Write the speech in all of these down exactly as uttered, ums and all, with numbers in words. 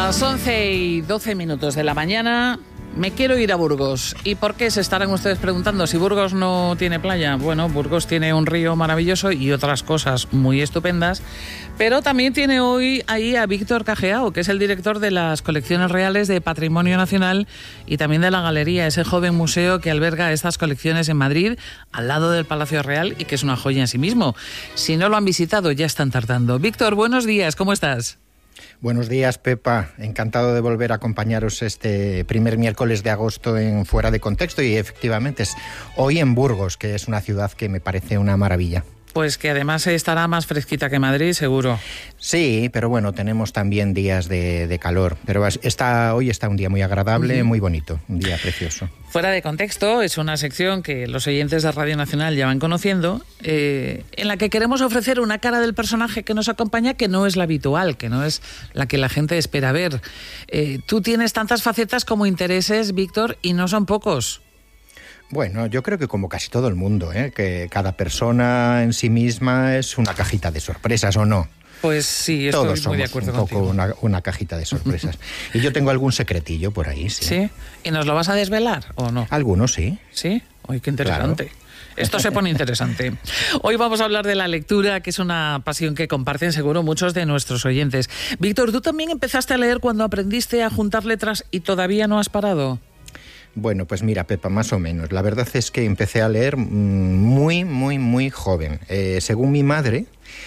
Las once y doce minutos de la mañana. Me quiero ir a Burgos. ¿Y por qué? Se estarán ustedes preguntando si Burgos no tiene playa. Bueno, Burgos tiene un río maravilloso y otras cosas muy estupendas, pero también tiene hoy ahí a Víctor Cajeao, que es el director de las colecciones reales de Patrimonio Nacional y también de la Galería, ese joven museo que alberga estas colecciones en Madrid, al lado del Palacio Real, y que es una joya en sí mismo. Si no lo han visitado, ya están tardando. Víctor, buenos días, ¿cómo estás? Buenos días, Pepa. Encantado de volver a acompañaros este primer miércoles de agosto en Fuera de Contexto, y efectivamente es hoy en Burgos, que es una ciudad que me parece una maravilla. Pues que además estará más fresquita que Madrid, seguro. Sí, pero bueno, tenemos también días de, de calor. Pero está, hoy está un día muy agradable, uh-huh. muy bonito, un día precioso. Fuera de Contexto es una sección que los oyentes de Radio Nacional ya van conociendo, eh, en la que queremos ofrecer una cara del personaje que nos acompaña que no es la habitual, que no es la que la gente espera ver. Eh, tú tienes tantas facetas como intereses, Víctor, y no son pocos. Bueno, yo creo que como casi todo el mundo, ¿eh? Que cada persona en sí misma es una cajita de sorpresas, ¿o no? Pues sí, estoy Todos muy de acuerdo somos un contigo. poco una, una cajita de sorpresas. Y yo tengo algún secretillo por ahí, sí. ¿Sí? ¿Y nos lo vas a desvelar o no? Algunos, sí. ¿Sí? ¡Ay, qué interesante! Claro. Esto se pone interesante. Hoy vamos a hablar de la lectura, que es una pasión que comparten seguro muchos de nuestros oyentes. Víctor, ¿tú también empezaste a leer cuando aprendiste a juntar letras y todavía no has parado? Bueno, pues mira, Pepa, más o menos. La verdad es que empecé a leer muy, muy, muy joven. Eh, según mi madre,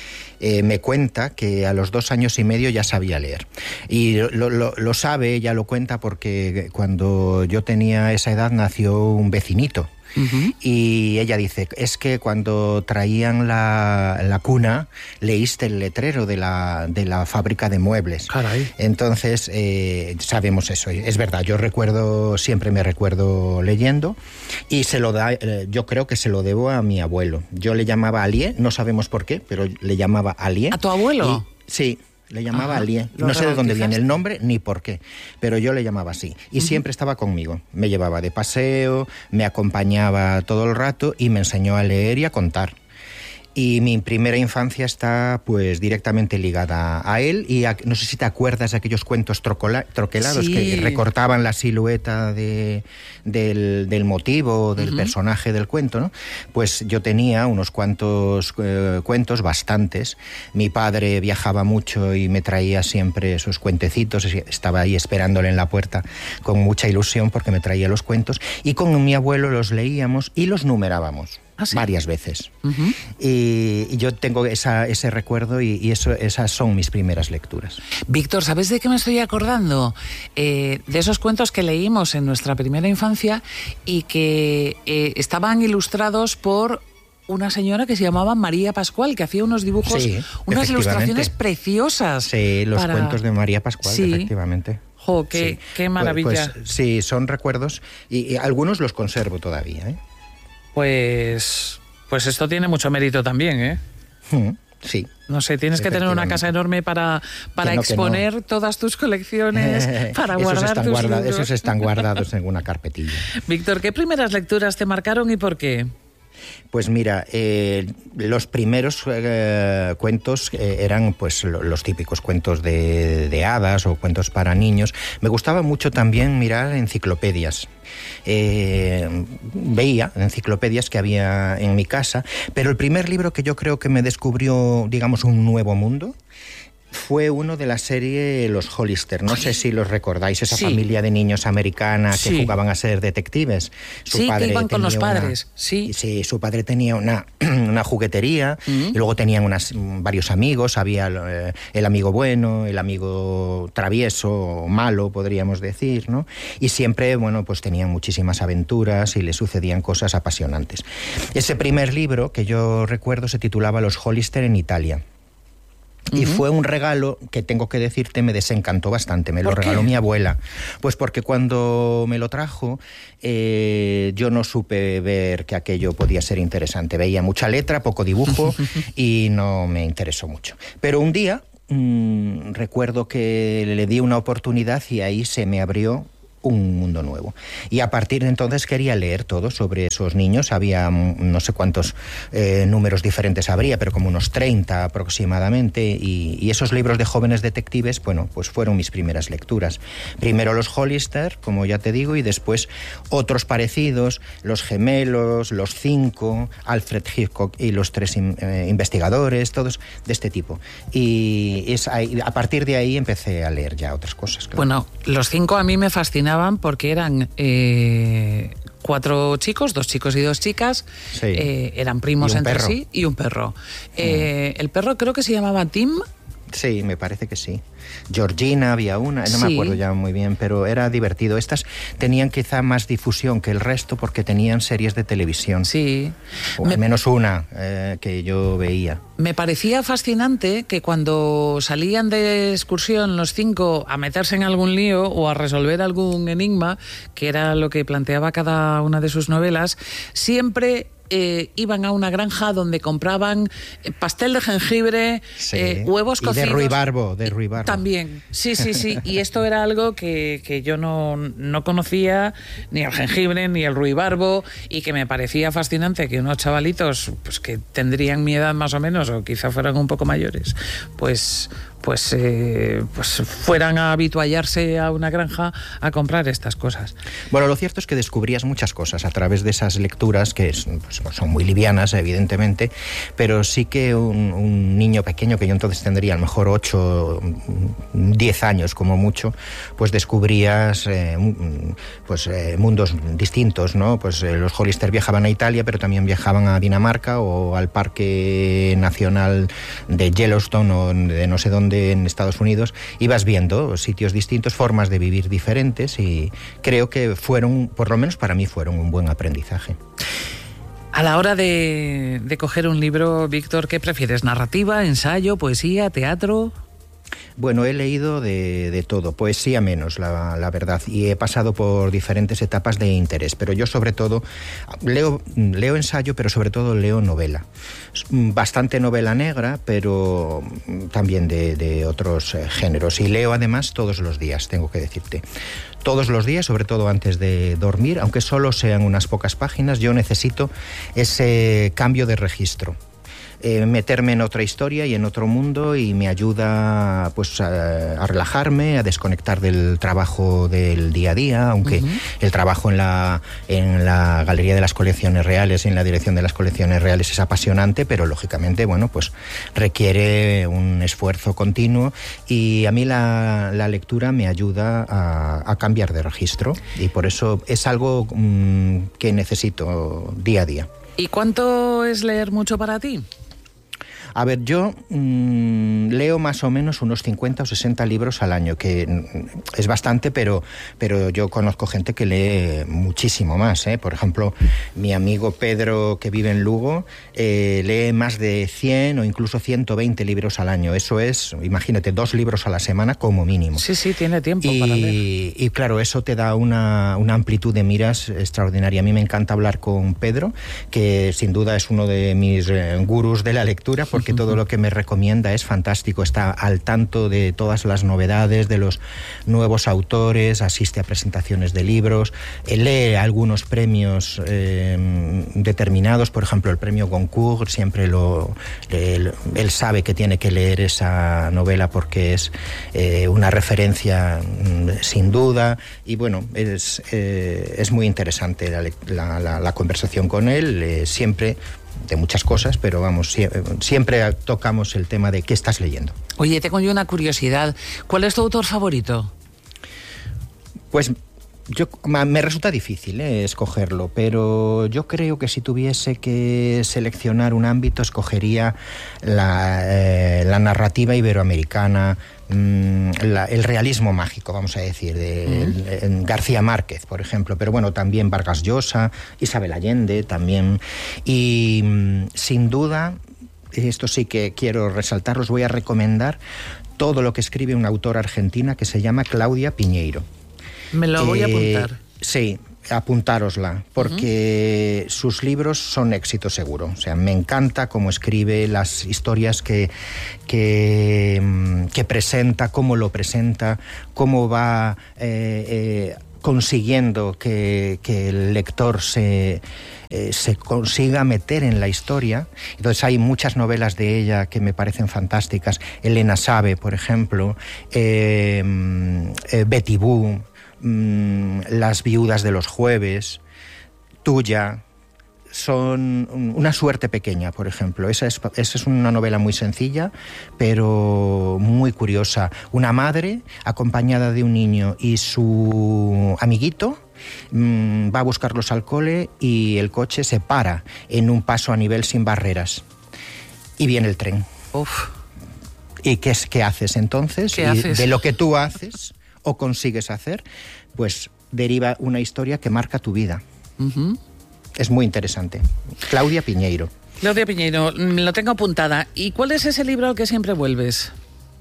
eh, me cuenta que a los dos años y medio ya sabía leer. Y lo, lo, lo sabe, ella lo cuenta porque cuando yo tenía esa edad nació un vecinito. Uh-huh. Y ella dice, es que cuando traían la, la cuna leíste el letrero de la, de la fábrica de muebles. Caray. Entonces eh, sabemos eso, es verdad, yo recuerdo, siempre me recuerdo leyendo, y se lo da, eh, yo creo que se lo debo a mi abuelo. Yo le llamaba Alié, no sabemos por qué, pero le llamaba Alié. ¿A tu abuelo? Y, sí. Le llamaba Ajá, Alié. No sé de dónde viene el nombre ni por qué, pero yo le llamaba así. Y uh-huh. siempre estaba conmigo. Me llevaba de paseo, me acompañaba todo el rato y me enseñó a leer y a contar. Y mi primera infancia está pues directamente ligada a él, y a, no sé si te acuerdas de aquellos cuentos trocola, troquelados sí. que recortaban la silueta de, del, del motivo, del uh-huh. personaje del cuento, ¿no? Pues yo tenía unos cuantos eh, cuentos, bastantes. Mi padre viajaba mucho y me traía siempre esos cuentecitos, estaba ahí esperándole en la puerta con mucha ilusión porque me traía los cuentos, y con mi abuelo los leíamos y los numerábamos. ¿Ah, sí? Varias veces. Uh-huh. y, y yo tengo esa, ese recuerdo y, y eso, esas son mis primeras lecturas. Víctor, ¿sabes de qué me estoy acordando? Eh, de esos cuentos que leímos en nuestra primera infancia y que eh, estaban ilustrados por una señora que se llamaba María Pascual, que hacía unos dibujos, sí, unas ilustraciones preciosas. Sí, los para... cuentos de María Pascual, sí. efectivamente. Jo, qué, sí. qué maravilla. Pues, pues sí, son recuerdos y, y algunos los conservo todavía, ¿eh? Pues, pues esto tiene mucho mérito también, ¿eh? Mm, sí. No sé, tienes que tener una casa enorme para, para no, exponer no. todas tus colecciones, para esos guardar están tus guarda, libros. Esos están guardados en una carpetilla. Víctor, ¿qué primeras lecturas te marcaron y por qué? Pues mira, eh, los primeros eh, cuentos eh, eran pues lo, los típicos cuentos de, de hadas o cuentos para niños. Me gustaba mucho también mirar enciclopedias. Eh, veía enciclopedias que había en mi casa, pero el primer libro que yo creo que me descubrió, digamos, un nuevo mundo fue uno de la serie Los Hollister. No sé si los recordáis, esa sí. familia de niños americana que sí. jugaban a ser detectives. Su sí, padre que iban con los padres. Una, sí. sí, su padre tenía una, una juguetería uh-huh. y luego tenían unas, varios amigos. Había eh, el amigo bueno, el amigo travieso, malo, podríamos decir, ¿no? Y siempre, bueno, pues tenían muchísimas aventuras y les sucedían cosas apasionantes. Ese primer libro que yo recuerdo se titulaba Los Hollister en Italia. Y uh-huh. fue un regalo que, tengo que decirte, me desencantó bastante. Me lo regaló mi abuela. Pues porque cuando me lo trajo, eh, yo no supe ver que aquello podía ser interesante. Veía mucha letra, poco dibujo y no me interesó mucho. Pero un día mmm, recuerdo que le di una oportunidad y ahí se me abrió un mundo nuevo. Y a partir de entonces quería leer todo sobre esos niños. Había no sé cuántos eh, números diferentes habría, pero como unos treinta aproximadamente, y, y esos libros de jóvenes detectives, bueno, pues fueron mis primeras lecturas. Primero los Hollister, como ya te digo, y después otros parecidos, los gemelos, los cinco, Alfred Hitchcock y los tres eh, investigadores, todos de este tipo. Y es ahí, a partir de ahí empecé a leer ya otras cosas. Claro. Bueno, los cinco a mí me fascinaban porque eran eh, cuatro chicos, dos chicos y dos chicas, sí. eh, eran primos entre perro. sí, y un perro. Eh, mm. El perro creo que se llamaba Tim. Sí, me parece que sí. Georgina había una, no sí. me acuerdo ya muy bien, pero era divertido. Estas tenían quizá más difusión que el resto porque tenían series de televisión. Sí. O me... al menos una eh, que yo veía. Me parecía fascinante que cuando salían de excursión los cinco a meterse en algún lío o a resolver algún enigma, que era lo que planteaba cada una de sus novelas, siempre... Eh, iban a una granja donde compraban eh, pastel de jengibre, sí. eh, huevos y cocidos. de ruibarbo, de ruibarbo. También, sí, sí, sí. Y esto era algo que, que yo no, no conocía, ni el jengibre, ni el ruibarbo, y que me parecía fascinante que unos chavalitos, pues que tendrían mi edad más o menos, o quizá fueran un poco mayores, pues... Pues, eh, pues fueran a habituallarse a una granja a comprar estas cosas. Bueno, lo cierto es que descubrías muchas cosas a través de esas lecturas que es, pues, son muy livianas, evidentemente, pero sí que un, un niño pequeño, que yo entonces tendría a lo mejor ocho, diez años como mucho, pues descubrías eh, pues, eh, mundos distintos, ¿no? Pues eh, los Hollister viajaban a Italia, pero también viajaban a Dinamarca o al Parque Nacional de Yellowstone o de no sé dónde en Estados Unidos. Ibas viendo sitios distintos, formas de vivir diferentes, y creo que fueron, por lo menos para mí, fueron un buen aprendizaje. A la hora de, de coger un libro, Víctor, ¿qué prefieres? ¿Narrativa, ensayo, poesía, teatro? Bueno, he leído de, de todo, poesía menos, la, la verdad, y he pasado por diferentes etapas de interés, pero yo sobre todo leo, leo ensayo, pero sobre todo leo novela. Bastante novela negra, pero también de, de otros eh, géneros, y leo además todos los días, tengo que decirte. Todos los días, sobre todo antes de dormir, aunque solo sean unas pocas páginas, yo necesito ese cambio de registro. Eh, meterme en otra historia y en otro mundo, y me ayuda pues a, a relajarme, a desconectar del trabajo del día a día, aunque uh-huh. el trabajo en la, en la Galería de las Colecciones Reales y en la Dirección de las Colecciones Reales es apasionante, pero lógicamente, bueno, pues requiere un esfuerzo continuo, y a mí la, la lectura me ayuda a, a cambiar de registro, y por eso es algo mmm, que necesito día a día. ¿Y cuánto es leer mucho para ti? A ver, yo mmm, leo más o menos unos cincuenta o sesenta libros al año, que es bastante, pero, pero yo conozco gente que lee muchísimo más, ¿eh? Por ejemplo, mi amigo Pedro, que vive en Lugo, eh, lee más de cien o incluso ciento veinte libros al año. Eso es, imagínate, dos libros a la semana como mínimo. Sí, sí, tiene tiempo y, para leer. Y claro, eso te da una, una amplitud de miras extraordinaria. A mí me encanta hablar con Pedro, que sin duda es uno de mis eh, gurús de la lectura, porque todo lo que me recomienda es fantástico. Está al tanto de todas las novedades, de los nuevos autores, asiste a presentaciones de libros, lee algunos premios eh, determinados, por ejemplo el premio Goncourt, siempre lo él, él sabe que tiene que leer esa novela porque es eh, una referencia sin duda, y bueno, es, eh, es muy interesante la, la, la, la conversación con él, eh, siempre de muchas cosas, pero vamos, siempre tocamos el tema de qué estás leyendo. Oye, tengo yo una curiosidad. ¿Cuál es tu autor favorito? Pues yo, me resulta difícil eh, escogerlo, pero yo creo que si tuviese que seleccionar un ámbito, escogería la, eh, la narrativa iberoamericana, La, el realismo mágico, vamos a decir, de mm. el, el García Márquez, por ejemplo, pero bueno, también Vargas Llosa, Isabel Allende, también. Y sin duda, esto sí que quiero resaltar, os voy a recomendar todo lo que escribe una autora argentina que se llama Claudia Piñeiro. Me lo eh, voy a apuntar. Sí, apuntárosla, porque uh-huh. sus libros son éxito seguro. O sea, me encanta cómo escribe, las historias que, que, que presenta, cómo lo presenta, cómo va eh, eh, consiguiendo que, que el lector se, eh, se consiga meter en la historia. Entonces hay muchas novelas de ella que me parecen fantásticas. Elena Sabe, por ejemplo, eh, eh, Betty Boo, mm, Las viudas de los jueves, Tuya. Son Una suerte pequeña, por ejemplo. Esa es, esa es una novela muy sencilla, pero muy curiosa. Una madre acompañada de un niño y su amiguito mmm, va a buscarlos al cole y el coche se para en un paso a nivel sin barreras. Y viene el tren. Uf. ¿Y qué, es, qué haces entonces? ¿Qué y haces? De lo que tú haces o consigues hacer, pues deriva una historia que marca tu vida. Uh-huh. Es muy interesante. Claudia Piñeiro. Claudia Piñeiro, lo tengo apuntada. ¿Y cuál es ese libro al que siempre vuelves?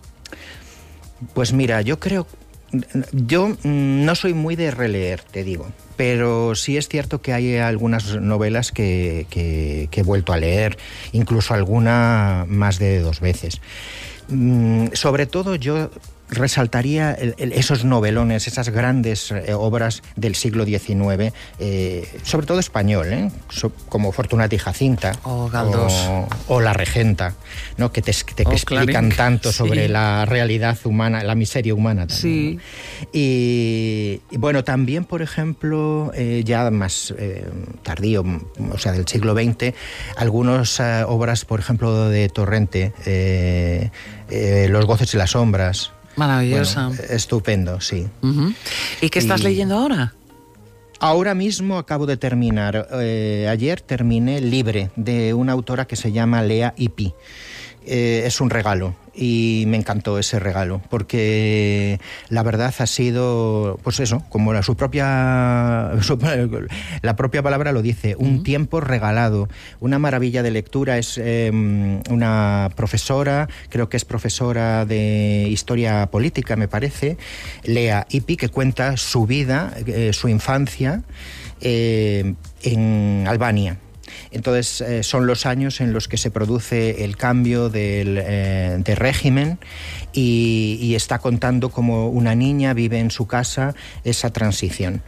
Pues mira, yo creo... Yo no soy muy de releer, te digo, pero sí es cierto que hay algunas novelas que, que, que he vuelto a leer, incluso alguna más de dos veces. Sobre todo yo resaltaría el, el, esos novelones, esas grandes eh, obras del siglo diecinueve, eh, sobre todo español, ¿eh? so, como Fortunata y Jacinta, oh, Galdós. O, o La Regenta, ¿no? que te, te oh, que explican Clarín. tanto sobre sí. la realidad humana, la miseria humana también. Sí. ¿no? Y, y bueno, también, por ejemplo, eh, ya más eh, tardío, o sea, del siglo veinte, algunas eh, obras, por ejemplo, de Torrente, eh, eh, Los goces y las sombras. Maravillosa. Bueno, estupendo, sí. Uh-huh. ¿Y qué estás y... leyendo ahora? Ahora mismo acabo de terminar, eh, ayer terminé Libre, de una autora que se llama Lea Ypi. Eh, es un regalo y me encantó ese regalo porque la verdad ha sido, pues eso, como la, su propia su, la propia palabra lo dice, un uh-huh. tiempo regalado, una maravilla de lectura. Es eh, una profesora, creo que es profesora de historia política, me parece, Lea Ypi, que cuenta su vida, eh, su infancia eh, en Albania. Entonces eh, son los años en los que se produce el cambio del, eh, de régimen y, y está contando cómo una niña vive en su casa esa transición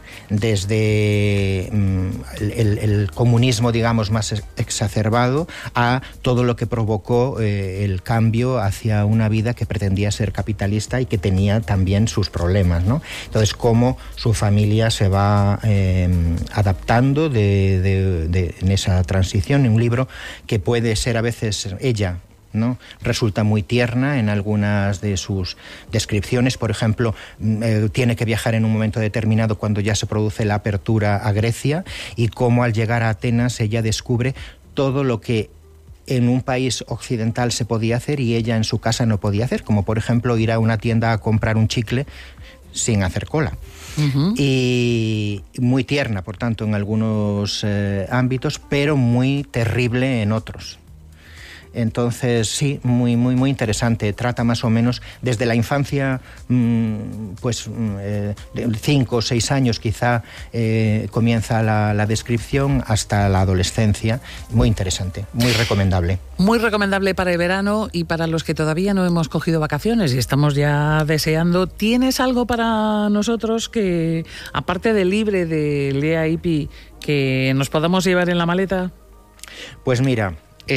desde mm, el, el comunismo, digamos, más exacerbado a todo lo que provocó eh, el cambio hacia una vida que pretendía ser capitalista y que tenía también sus problemas, ¿no? Entonces cómo su familia se va eh, adaptando de, de, de, en esa transición, en un libro que puede ser a veces ella, ¿no? Resulta muy tierna en algunas de sus descripciones. Por ejemplo, eh, tiene que viajar en un momento determinado cuando ya se produce la apertura a Grecia y cómo al llegar a Atenas ella descubre todo lo que en un país occidental se podía hacer y ella en su casa no podía hacer, como por ejemplo ir a una tienda a comprar un chicle sin hacer cola. Uh-huh. Y muy tierna, por tanto, en algunos eh, ámbitos, pero muy terrible en otros. Entonces, sí, muy, muy, muy interesante. Trata más o menos desde la infancia, mmm, pues eh, de cinco o seis años quizá eh, comienza la, la descripción hasta la adolescencia. Muy interesante, muy recomendable. Muy recomendable para el verano y para los que todavía no hemos cogido vacaciones y estamos ya deseando. ¿Tienes algo para nosotros que, aparte del Libre de Lea Ypi, que nos podamos llevar en la maleta? Pues mira...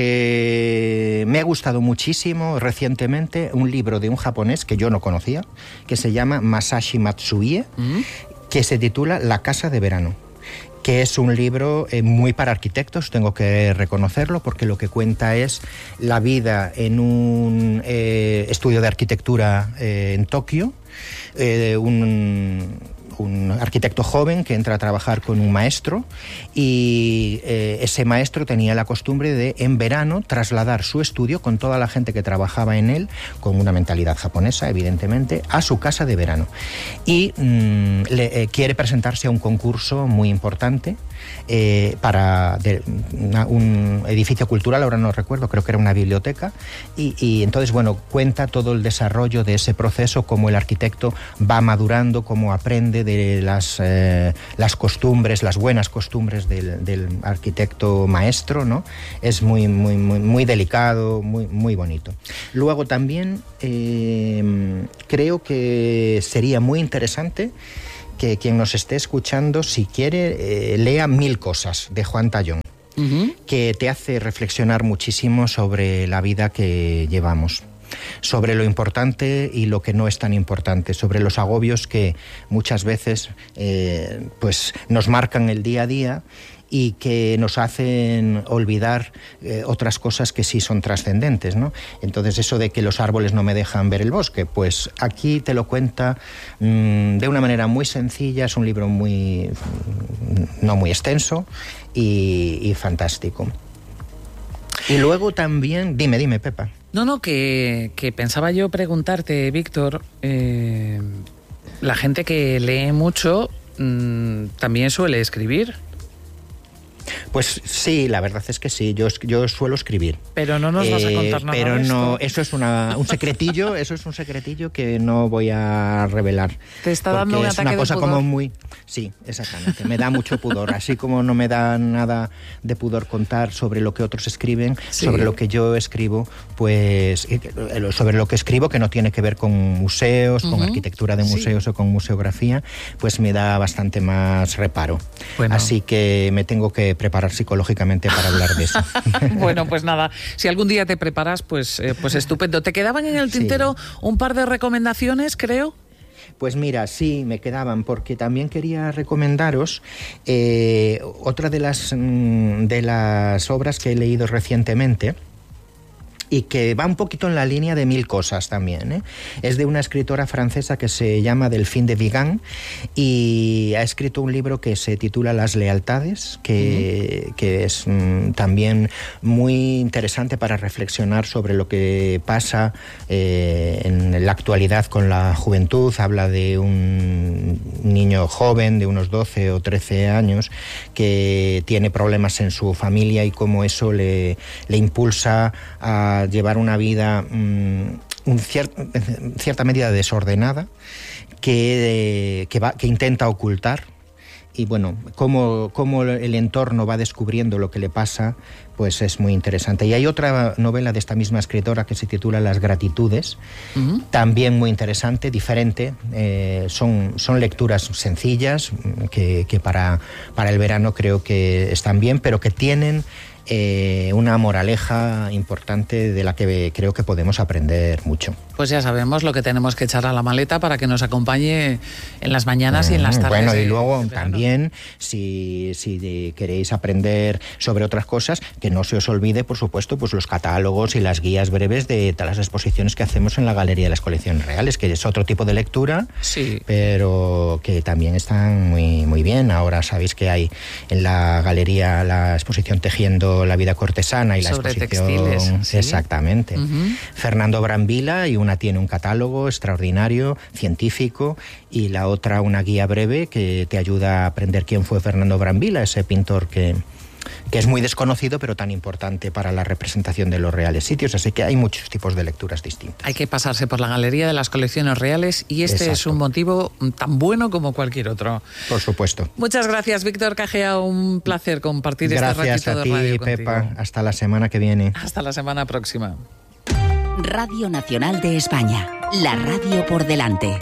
Eh, me ha gustado muchísimo recientemente un libro de un japonés que yo no conocía, que se llama Masashi Matsuie, uh-huh. que se titula La casa de verano, que es un libro eh, muy para arquitectos, tengo que reconocerlo, porque lo que cuenta es la vida en un eh, estudio de arquitectura eh, en Tokio, eh, un... un arquitecto joven que entra a trabajar con un maestro y eh, ese maestro tenía la costumbre de en verano trasladar su estudio con toda la gente que trabajaba en él, con una mentalidad japonesa evidentemente, a su casa de verano y mm, le, eh, quiere presentarse a un concurso muy importante eh, para de, una, un edificio cultural, ahora no recuerdo, creo que era una biblioteca y, y entonces bueno, cuenta todo el desarrollo de ese proceso, cómo el arquitecto va madurando, cómo aprende de las, eh, las costumbres, las buenas costumbres del, del arquitecto maestro, ¿no? Es muy, muy, muy, muy delicado, muy, muy bonito. Luego también eh, creo que sería muy interesante que quien nos esté escuchando, si quiere, eh, lea Mil cosas de Juan Tallón, uh-huh. que te hace reflexionar muchísimo sobre la vida que llevamos, sobre lo importante y lo que no es tan importante, sobre los agobios que muchas veces eh, pues nos marcan el día a día y que nos hacen olvidar eh, otras cosas que sí son trascendentes, ¿no? Entonces, eso de que los árboles no me dejan ver el bosque, pues aquí te lo cuenta mmm, de una manera muy sencilla. Es un libro muy no muy extenso y, y fantástico. Y luego también, dime, dime, Pepa. No, no, que, que pensaba yo preguntarte, Víctor, eh, la gente que lee mucho mmm, también suele escribir. Pues sí, la verdad es que sí, yo, yo suelo escribir. Pero no nos eh, vas a contar nada Pero de esto. no, eso es una, un secretillo, eso es un secretillo que no voy a revelar. Te está dando un es ataque una cosa de pudor. Como muy, sí, exactamente, me da mucho pudor, así como no me da nada de pudor contar sobre lo que otros escriben, sí. sobre lo que yo escribo, pues sobre lo que escribo que no tiene que ver con museos, uh-huh. con arquitectura de museos sí. o con museografía, pues me da bastante más reparo. Bueno. Así que me tengo que preparar psicológicamente para hablar de eso. Bueno, pues nada, si algún día te preparas, pues, eh, pues estupendo. ¿Te quedaban en el tintero sí. un par de recomendaciones, creo? Pues mira, sí, me quedaban, porque también quería recomendaros eh, otra de las, de las obras que he leído recientemente, y que va un poquito en la línea de Mil cosas también, ¿eh? Es de una escritora francesa que se llama Delphine de Vigan y ha escrito un libro que se titula Las lealtades, que, uh-huh. que es mm, también muy interesante para reflexionar sobre lo que pasa eh, en la actualidad con la juventud. Habla de un niño joven de unos doce o trece años que tiene problemas en su familia y cómo eso le, le impulsa a llevar una vida mmm, un cier- en cierta medida desordenada que, eh, que, va, que intenta ocultar, y bueno, cómo, cómo el entorno va descubriendo lo que le pasa, pues es muy interesante. Y hay otra novela de esta misma escritora que se titula Las gratitudes, uh-huh. también muy interesante, diferente, eh, son, son lecturas sencillas que, que para, para el verano creo que están bien, pero que tienen Eh, una moraleja importante de la que creo que podemos aprender mucho. Pues ya sabemos lo que tenemos que echar a la maleta para que nos acompañe en las mañanas mm, y en las tardes. Bueno, de, y luego de también, si, si queréis aprender sobre otras cosas, que no se os olvide, por supuesto, pues los catálogos y las guías breves de todas las exposiciones que hacemos en la Galería de las Colecciones Reales, que es otro tipo de lectura, sí. pero que también están muy, muy bien. Ahora sabéis que hay en la galería la exposición Tejiendo la vida cortesana y la sobre exposición textiles, ¿sí? Exactamente. Uh-huh. Fernando Brambila, y una tiene un catálogo extraordinario, científico, y la otra una guía breve que te ayuda a aprender quién fue Fernando Brambila, ese pintor que, que es muy desconocido pero tan importante para la representación de los reales sitios. Así que hay muchos tipos de lecturas distintas. Hay que pasarse por la Galería de las Colecciones Reales y este Exacto. es un motivo tan bueno como cualquier otro. Por supuesto. Muchas gracias, Víctor Cagea, un placer compartir gracias este ratito ti, de radio contigo. Pepa, contigo. hasta la semana que viene. Hasta la semana próxima. Radio Nacional de España, la radio por delante.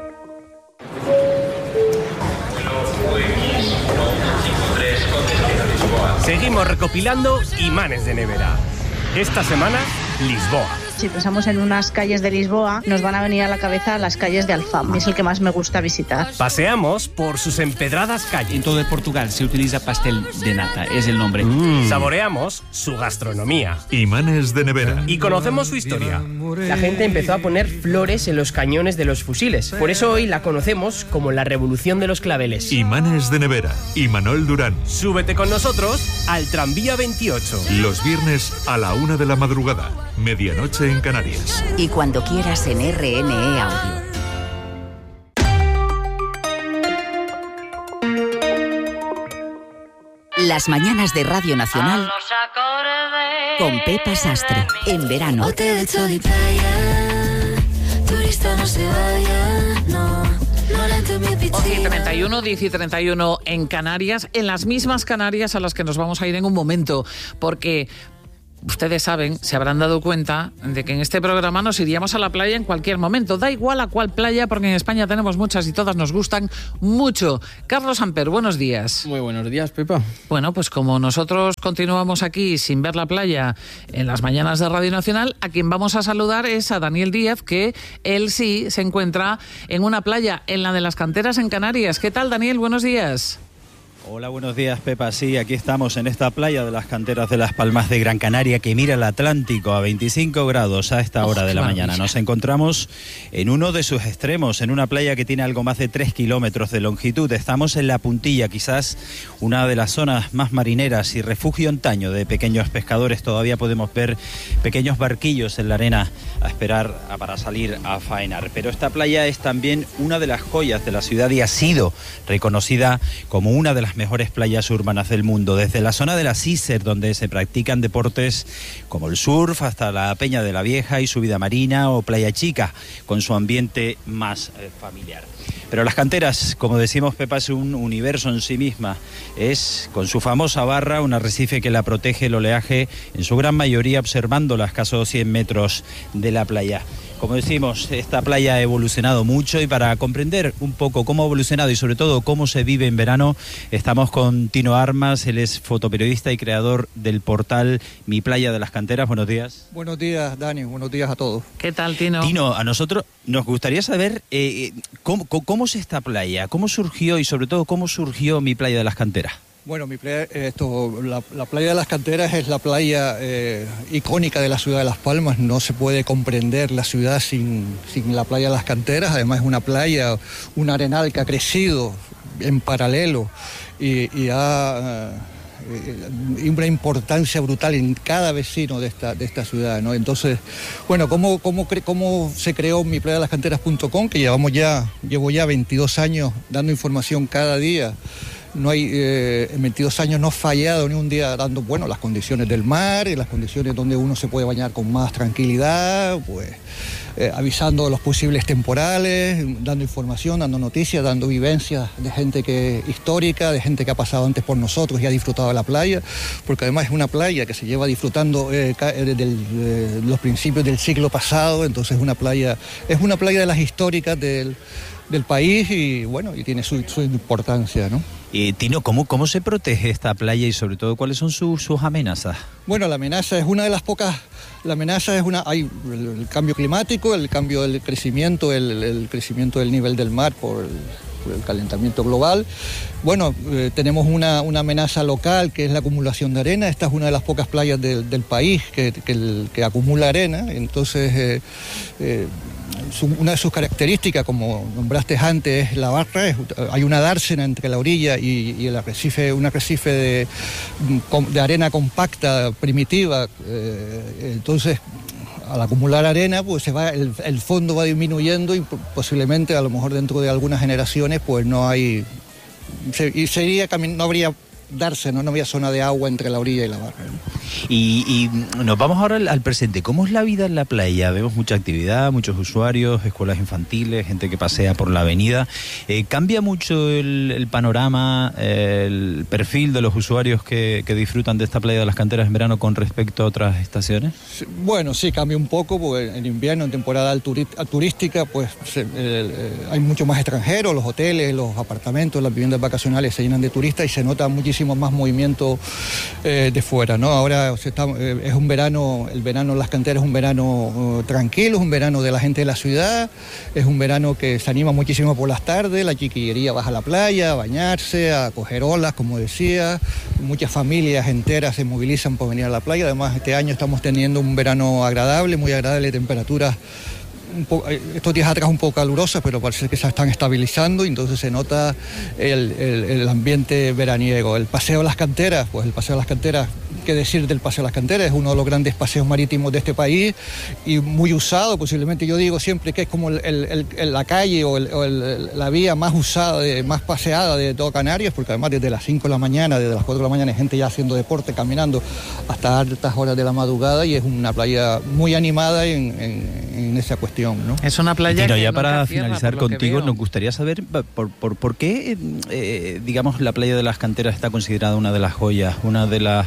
Seguimos recopilando imanes de nevera. Esta semana, Lisboa. Si pensamos en unas calles de Lisboa, nos van a venir a la cabeza las calles de Alfama. Es el que más me gusta visitar. Paseamos por sus empedradas calles. En todo Portugal se utiliza pastel de nata, es el nombre. Mm. Saboreamos su gastronomía. Imanes de nevera. Y conocemos su historia. La gente empezó a poner flores en los cañones de los fusiles. Por eso hoy la conocemos como la Revolución de los Claveles. Imanes de nevera. Imanol Durán. Súbete con nosotros al tranvía veintiocho. Los viernes a la una de la madrugada. Medianoche en Canarias. Y cuando quieras en R N E Audio. Las mañanas de Radio Nacional con Pepa Sastre. En verano. Hotel de sol y playa, turista no se vaya, no. once y treinta y uno, diez y treinta y uno en Canarias, en las mismas Canarias a las que nos vamos a ir en un momento, porque ustedes saben, se habrán dado cuenta de que en este programa nos iríamos a la playa en cualquier momento. Da igual a cuál playa, porque en España tenemos muchas y todas nos gustan mucho. Carlos Amper, buenos días. Muy buenos días, Pepa. Bueno, pues como nosotros continuamos aquí sin ver la playa en las mañanas de Radio Nacional, a quien vamos a saludar es a Daniel Díaz, que él sí se encuentra en una playa, en la de las Canteras en Canarias. ¿Qué tal, Daniel? Buenos días. Hola, buenos días, Pepa. Sí, aquí estamos en esta playa de las Canteras de Las Palmas de Gran Canaria, que mira el Atlántico a veinticinco grados a esta hora oh, de la mañana. Nos encontramos en uno de sus extremos, en una playa que tiene algo más de tres kilómetros de longitud. Estamos en la puntilla, quizás una de las zonas más marineras y refugio antaño de pequeños pescadores. Todavía podemos ver pequeños barquillos en la arena a esperar a, para salir a faenar. Pero esta playa es también una de las joyas de la ciudad y ha sido reconocida como una de las mejores playas urbanas del mundo, desde la zona de la Cícer, donde se practican deportes como el surf, hasta la Peña de la Vieja y su vida marina, o Playa Chica, con su ambiente más eh, familiar. Pero las Canteras, como decimos, Pepa, es un universo en sí misma. Es, con su famosa barra, un arrecife que la protege el oleaje, en su gran mayoría observándola a escasos cien metros de la playa. Como decimos, esta playa ha evolucionado mucho, y para comprender un poco cómo ha evolucionado y sobre todo cómo se vive en verano, estamos con Tino Armas. Él es fotoperiodista y creador del portal Mi Playa de las Canteras. Buenos días. Buenos días, Dani. Buenos días a todos. ¿Qué tal, Tino? Tino, a nosotros nos gustaría saber eh, cómo, cómo es esta playa, cómo surgió y sobre todo cómo surgió Mi Playa de las Canteras. Bueno, mi playa, esto, la, la playa de las Canteras es la playa eh, icónica de la ciudad de Las Palmas. No se puede comprender la ciudad sin, sin la playa de las Canteras. Además es una playa, un arenal que ha crecido en paralelo y, y ha eh, una importancia brutal en cada vecino de esta, de esta ciudad, ¿no? Entonces, bueno, ¿cómo, cómo, cre, cómo se creó mi playa de las canteras punto com? Que llevamos ya, llevo ya veintidós años dando información cada día. No hay, eh, en veintidós años no he fallado ni un día dando, bueno, las condiciones del mar y las condiciones donde uno se puede bañar con más tranquilidad, pues eh, avisando de los posibles temporales, dando información, dando noticias, dando vivencias de gente que histórica, de gente que ha pasado antes por nosotros y ha disfrutado de la playa, porque además es una playa que se lleva disfrutando eh, desde eh, los principios del siglo pasado. Entonces es una playa, es una playa de las históricas del, del país y bueno, y tiene su, su importancia, ¿no? Y Tino, ¿cómo, ¿cómo se protege esta playa y sobre todo cuáles son sus, sus amenazas? Bueno, la amenaza es una de las pocas, la amenaza es una, hay el, el cambio climático, el cambio del crecimiento, el, el crecimiento del nivel del mar por el, por el calentamiento global. Bueno, eh, tenemos una, una amenaza local que es la acumulación de arena. Esta es una de las pocas playas del, del país que, que, el, que acumula arena, entonces eh, eh, Su, una de sus características, como nombraste antes, es la barra. Es, hay una dársena entre la orilla y, y el arrecife, un arrecife de, de arena compacta, primitiva. Eh, entonces, al acumular arena, pues se va, el, el fondo va disminuyendo y posiblemente, a lo mejor dentro de algunas generaciones, pues no hay, se, y sería, no habría dársena, no había zona de agua entre la orilla y la barra, ¿no? Y, y nos vamos ahora al, al presente. ¿Cómo es la vida en la playa? Vemos mucha actividad, muchos usuarios, escuelas infantiles, gente que pasea por la avenida. Eh, ¿Cambia mucho el, el panorama, el perfil de los usuarios que, que disfrutan de esta playa de las Canteras en verano con respecto a otras estaciones? Sí, bueno, sí, cambia un poco, porque en invierno, en temporada turística, pues se, eh, hay mucho más extranjeros, los hoteles, los apartamentos, las viviendas vacacionales se llenan de turistas y se nota muchísimo más movimiento eh, de fuera, ¿no? Ahora se está, eh, es un verano, el verano en las Canteras es un verano uh, tranquilo, es un verano de la gente de la ciudad, es un verano que se anima muchísimo por las tardes, la chiquillería baja a la playa a bañarse, a coger olas, como decía, muchas familias enteras se movilizan por venir a la playa. Además, este año estamos teniendo un verano agradable, muy agradable, temperaturas un poco, estos días atrás un poco calurosas, pero parece que se están estabilizando y entonces se nota el, el, el ambiente veraniego. El paseo a las canteras, pues el paseo a las canteras, qué decir del paseo a las canteras, es uno de los grandes paseos marítimos de este país y muy usado, posiblemente yo digo siempre que es como el, el, el, la calle o, el, o el, la vía más usada, de, más paseada de todo Canarias, porque además desde las cinco de la mañana, desde las cuatro de la mañana hay gente ya haciendo deporte, caminando hasta altas horas de la madrugada y es una playa muy animada en, en, en esa cuestión, ¿no? Es una playa Tino, que ya para cierra, finalizar contigo, nos gustaría saber por, por, por qué, eh, digamos, la playa de las Canteras está considerada una de las joyas, una de las playas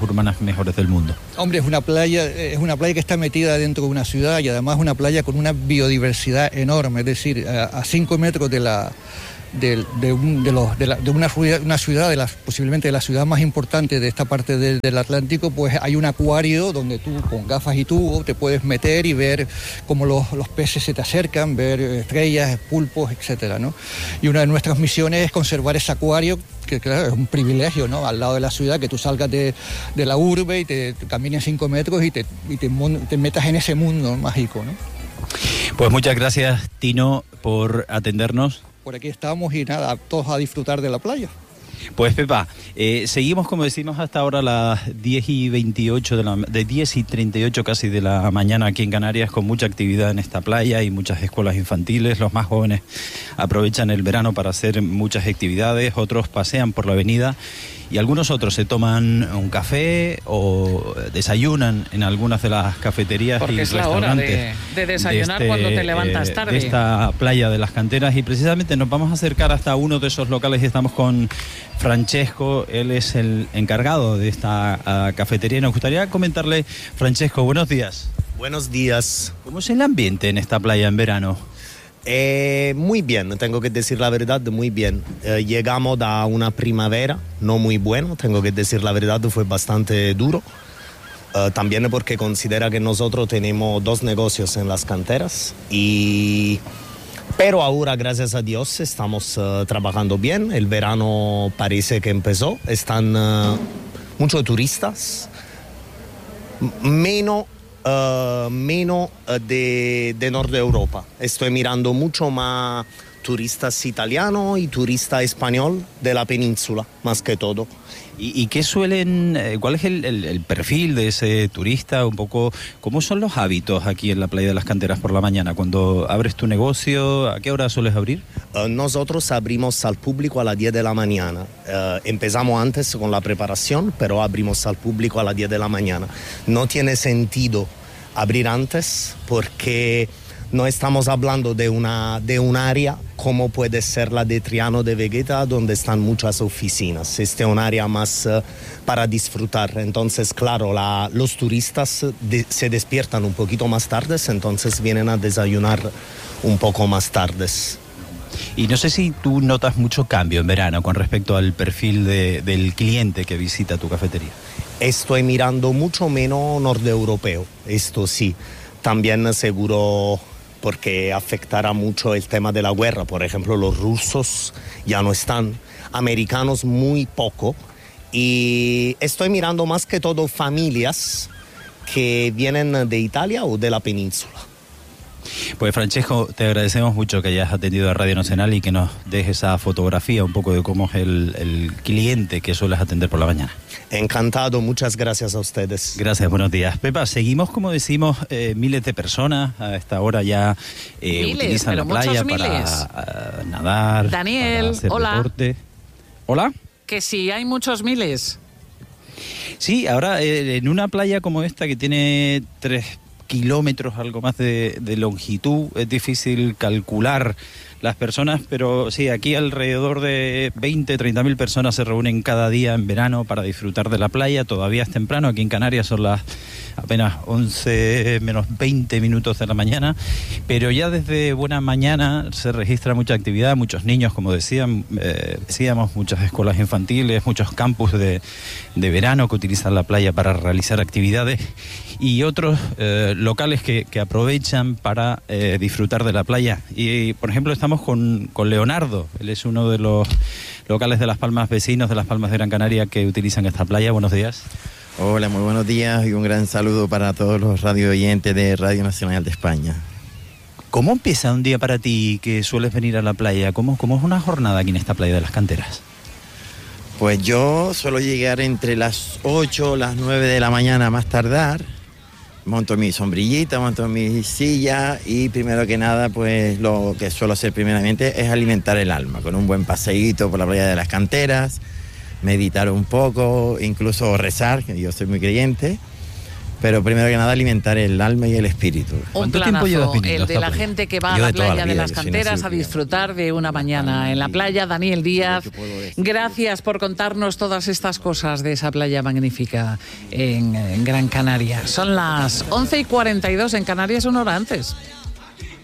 urbanas mejores del mundo. Hombre, es una playa, es una playa que está metida dentro de una ciudad y además una playa con una biodiversidad enorme, es decir, a cinco metros de la de, de, un, de, los, de, la, de una, una ciudad, de las, posiblemente de la ciudad más importante de esta parte de, del Atlántico, pues hay un acuario donde tú con gafas y tubo te puedes meter y ver cómo los, los peces se te acercan, ver estrellas, pulpos, etcétera, ¿no? Y una de nuestras misiones es conservar ese acuario, que claro, es un privilegio, ¿no? Al lado de la ciudad, que tú salgas de, de la urbe y te, te camines cinco metros y, te, y te, te metas en ese mundo mágico, ¿no? Pues muchas gracias, Tino, por atendernos. Por aquí estamos y nada, todos a disfrutar de la playa. Pues Pepa, eh, seguimos como decimos hasta ahora a las diez y veintiocho de la de diez y treinta y ocho casi de la mañana aquí en Canarias, con mucha actividad en esta playa y muchas escuelas infantiles. Los más jóvenes aprovechan el verano para hacer muchas actividades, otros pasean por la avenida y algunos otros se toman un café o desayunan en algunas de las cafeterías Porque y es la hora de, de desayunar de este, cuando te levantas tarde. De esta playa de las canteras, y precisamente nos vamos a acercar hasta uno de esos locales y estamos con Francesco. Él es el encargado de esta uh, cafetería. Nos gustaría comentarle, Francesco, buenos días. Buenos días. ¿Cómo es el ambiente en esta playa en verano? Eh, muy bien, tengo que decir la verdad, muy bien. Eh, llegamos a una primavera no muy buena, tengo que decir la verdad, fue bastante duro. Uh, también porque considera que nosotros tenemos dos negocios en las canteras, y pero ahora, gracias a Dios, estamos uh, trabajando bien. El verano parece que empezó, están uh, muchos turistas, menos Uh, menos uh, de, de Norte de Europa. Estoy mirando mucho más turistas italianos y turistas español de la península, más que todo. ¿Y, y qué suelen, eh, cuál es el, el, el perfil de ese turista? Un poco, ¿cómo son los hábitos aquí en la playa de las canteras por la mañana? Cuando abres tu negocio, ¿a qué hora sueles abrir? Uh, nosotros abrimos al público a las diez de la mañana. Uh, empezamos antes con la preparación, pero abrimos al público a las diez de la mañana. No tiene sentido abrir antes porque no estamos hablando de una de un área como puede ser la de Triano de Vegeta, donde están muchas oficinas. Este es un área más uh, para disfrutar. Entonces, claro, la, los turistas de, se despiertan un poquito más tarde, entonces vienen a desayunar un poco más tardes. Y no sé si tú notas mucho cambio en verano con respecto al perfil de, del cliente que visita tu cafetería. Estoy mirando mucho menos norte-europeo, esto sí. También seguro porque afectará mucho el tema de la guerra. Por ejemplo, los rusos ya no están, americanos muy poco. Y estoy mirando más que todo familias que vienen de Italia o de la península. Pues Francesco, te agradecemos mucho que hayas atendido a Radio Nacional y que nos dejes esa fotografía un poco de cómo es el, el cliente que sueles atender por la mañana. Encantado, muchas gracias a ustedes. Gracias, buenos días. Pepa, seguimos, como decimos, eh, miles de personas a esta hora ya eh, miles, utilizan la playa para uh, nadar, Daniel, para hacer hola. deporte. ¿Hola? Que sí, hay muchos miles. Sí, ahora eh, en una playa como esta que tiene tres kilómetros, algo más de, de longitud, es difícil calcular las personas, pero sí, aquí alrededor de veinte, treinta mil personas se reúnen cada día en verano para disfrutar de la playa. Todavía es temprano, aquí en Canarias son las apenas once menos veinte minutos de la mañana, pero ya desde buena mañana se registra mucha actividad, muchos niños, como decían, eh, decíamos, muchas escuelas infantiles, muchos campus de, de verano que utilizan la playa para realizar actividades, y otros eh, locales que, que aprovechan para eh, disfrutar de la playa. Y, por ejemplo, estamos con, con Leonardo. Él es uno de los locales de Las Palmas, vecinos de Las Palmas de Gran Canaria, que utilizan esta playa. Buenos días. Hola, muy buenos días y un gran saludo para todos los radio oyentes de Radio Nacional de España. ¿Cómo empieza un día para ti que sueles venir a la playa? ¿Cómo, cómo es una jornada aquí en esta playa de las canteras? Pues yo suelo llegar entre las ocho, las nueve de la mañana más tardar. Monto mi sombrillita, monto mi silla y primero que nada, pues lo que suelo hacer primeramente es alimentar el alma con un buen paseíto por la playa de las canteras, meditar un poco, incluso rezar, que yo soy muy creyente, pero primero que nada alimentar el alma y el espíritu. Un planazo, el de la gente que va a la playa de las Canteras a disfrutar de una mañana en la playa. Daniel Díaz, gracias por contarnos todas estas cosas de esa playa magnífica en, en Gran Canaria. Son las once y cuarenta y dos en Canarias, una hora antes.